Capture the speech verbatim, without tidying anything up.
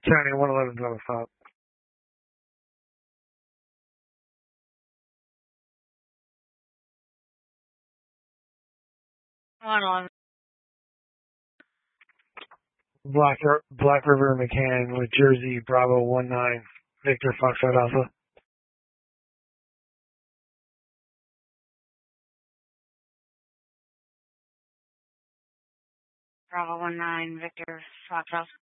County one eleven Double Stop. one eleven. Black, Black River McCann with Jersey Bravo one nine Victor Foxtrot Alpha. Bravo one nine Victor Foxtrot.